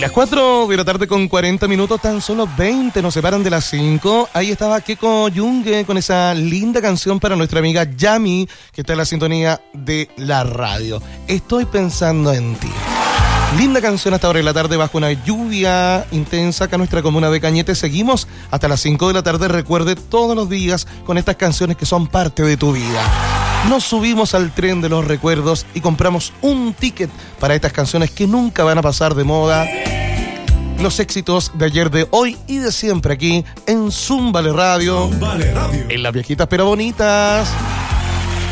Las 4 de la tarde con 40 minutos, tan solo 20 nos separan de las 5. Ahí estaba Keko Yungue con esa linda canción para nuestra amiga Yami, que está en la sintonía de la radio. Estoy pensando en ti. Linda canción hasta ahora de la tarde bajo una lluvia intensa acá en nuestra comuna de Cañete. Seguimos hasta las 5 de la tarde. Recuerde todos los días con estas canciones que son parte de tu vida. Nos subimos al tren de los recuerdos y compramos un ticket para estas canciones que nunca van a pasar de moda. Los éxitos de ayer, de hoy y de siempre aquí en Zúmbale Radio. En las viejitas pero bonitas.